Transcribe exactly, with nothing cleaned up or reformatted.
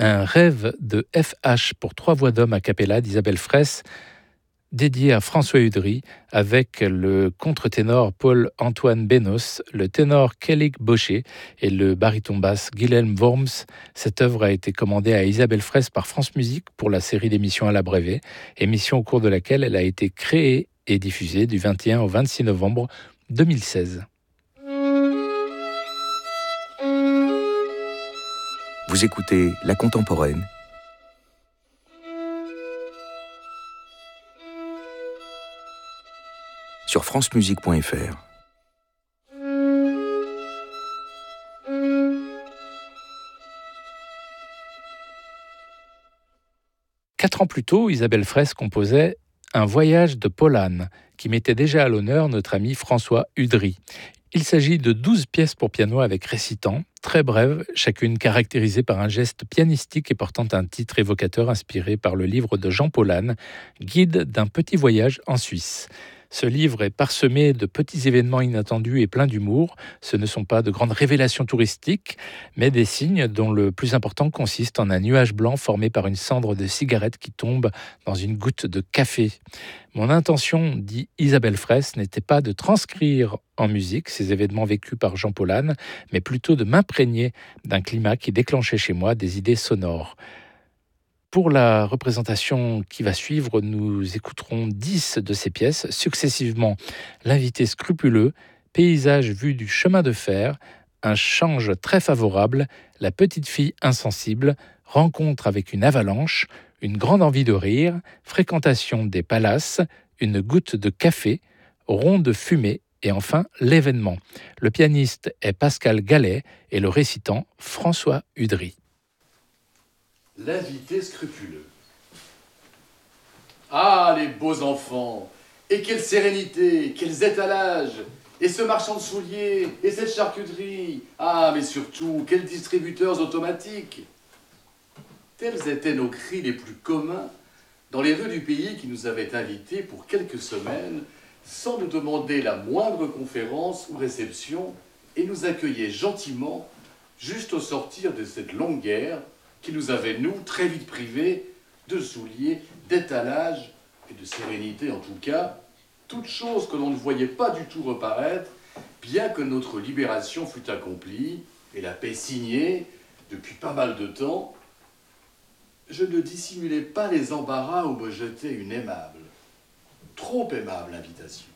un rêve de F H pour trois voix d'homme a cappella d'Isabelle Fraisse, dédié à François Udry, avec le contre-ténor Paul-Antoine Bénos, le ténor Kellig Baucher et le baryton basse Guilhelm Worms. Cette œuvre a été commandée à Isabelle Fraisse par France Musique pour la série d'émissions à l'abrévé, émission au cours de laquelle elle a été créée et diffusée du vingt et un au vingt-six novembre deux mille seize. Vous écoutez La Contemporaine sur francemusique point f r. Quatre ans plus tôt, Isabelle Fraisse composait Un voyage de Polane, qui mettait déjà à l'honneur notre ami François Udry. Il s'agit de douze pièces pour piano avec récitant, très brèves, chacune caractérisée par un geste pianistique et portant un titre évocateur inspiré par le livre de Jean Polane, Guide d'un petit voyage en Suisse. Ce livre est parsemé de petits événements inattendus et plein d'humour. Ce ne sont pas de grandes révélations touristiques, mais des signes dont le plus important consiste en un nuage blanc formé par une cendre de cigarette qui tombe dans une goutte de café. Mon intention, dit Isabelle Fraisse, n'était pas de transcrire en musique ces événements vécus par Jean Polane, mais plutôt de m'imprégner d'un climat qui déclenchait chez moi des idées sonores. Pour la représentation qui va suivre, nous écouterons dix de ces pièces, successivement L'invité scrupuleux, Paysage vu du chemin de fer, Un change très favorable, La petite fille insensible, Rencontre avec une avalanche, Une grande envie de rire, Fréquentation des palaces, Une goutte de café, Rond de fumée et enfin L'événement. Le pianiste est Pascal Gallet et le récitant François Udry. L'invité scrupuleux. Ah, les beaux enfants! Et quelle sérénité, quels étalages! Et ce marchand de souliers, et cette charcuterie! Ah, mais surtout, quels distributeurs automatiques! Tels étaient nos cris les plus communs dans les rues du pays qui nous avaient invités pour quelques semaines, sans nous demander la moindre conférence ou réception, et nous accueillaient gentiment, juste au sortir de cette longue guerre, qui nous avait, nous, très vite privés de souliers, d'étalage et de sérénité en tout cas, toutes choses que l'on ne voyait pas du tout reparaître, bien que notre libération fût accomplie et la paix signée depuis pas mal de temps. Je ne dissimulais pas les embarras où me jetait une aimable, trop aimable invitation.